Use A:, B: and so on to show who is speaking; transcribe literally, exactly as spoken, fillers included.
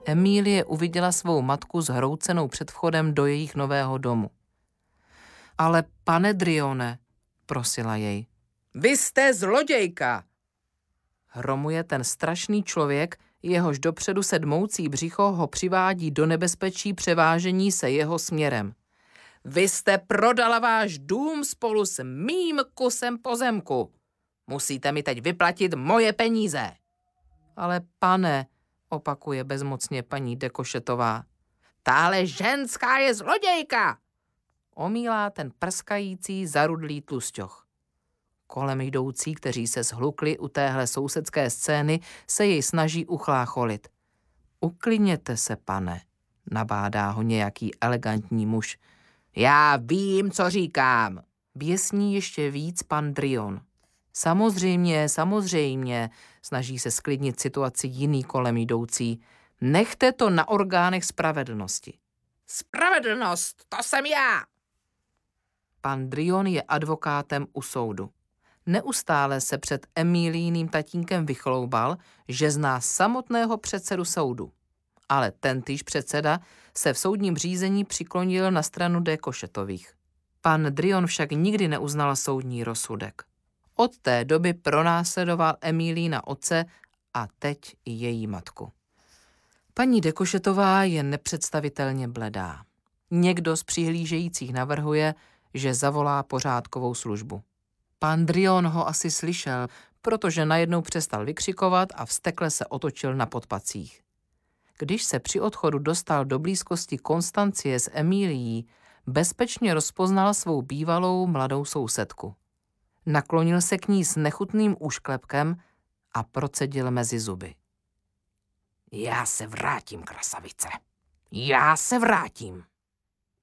A: Emílie uviděla svou matku zhroucenou před vchodem do jejich nového domu. Ale pane Drione, prosila jej.
B: Vy jste zlodějka!
A: Hromuje ten strašný člověk, jehož dopředu se dmoucí břicho ho přivádí do nebezpečí převážení se jeho směrem.
B: Vy jste prodala váš dům spolu s mým kusem pozemku. Musíte mi teď vyplatit moje peníze.
A: Ale pane, opakuje bezmocně paní de Cochetová.
B: Táhle ženská je zlodějka!
A: Omílá ten prskající zarudlý tlusťoch. Kolem jdoucí, kteří se shlukli u téhle sousedské scény, se jej snaží uchlácholit. Uklidněte se, pane, nabádá ho nějaký elegantní muž.
B: Já vím, co říkám.
A: Běsní ještě víc pan Drion. Samozřejmě, samozřejmě, snaží se sklidnit situaci jiný kolem jdoucí. Nechte to na orgánech spravedlnosti.
B: Spravedlnost, to jsem já.
A: Pan Drion je advokátem u soudu. Neustále se před Emílijným tatínkem vychloubal, že zná samotného předsedu soudu. Ale tentýž předseda se v soudním řízení přiklonil na stranu de Cochetových. Pan Drion však nikdy neuznal soudní rozsudek. Od té doby pronásledoval Emílína otce a teď i její matku. Paní de Cochetová je nepředstavitelně bledá. Někdo z přihlížejících navrhuje, že zavolá pořádkovou službu. Pan Drion ho asi slyšel, protože najednou přestal vykřikovat a vztekle se otočil na podpacích. Když se při odchodu dostal do blízkosti Konstancie s Emílií, bezpečně rozpoznal svou bývalou mladou sousedku. Naklonil se k ní s nechutným úšklepkem a procedil mezi zuby.
B: Já se vrátím, krasavice. Já se vrátím.